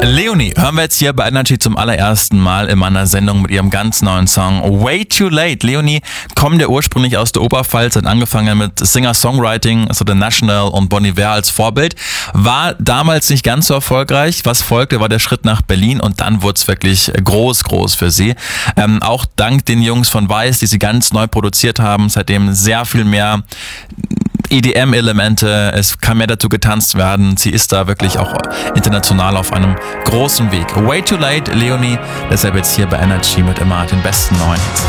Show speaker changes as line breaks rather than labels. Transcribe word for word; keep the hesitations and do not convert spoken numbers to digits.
Leonie hören wir jetzt hier bei Energy zum allerersten Mal in meiner Sendung mit ihrem ganz neuen Song Way Too Late. Leonie kommt ja ursprünglich aus der Oberpfalz, hat angefangen mit Singer-Songwriting, also The National und Bon Iver als Vorbild, war damals nicht ganz so erfolgreich. Was folgte, war der Schritt nach Berlin und dann wurde es wirklich groß, groß für sie. Ähm, auch dank den Jungs von Weiß, die sie ganz neu produziert haben, seitdem sehr viel mehr E D M-Elemente, es kann mehr dazu getanzt werden. Sie ist da wirklich auch international auf einem großen Weg. Way Too Late, Leonie, deshalb jetzt hier bei Energy mit immer den besten neuen Hits.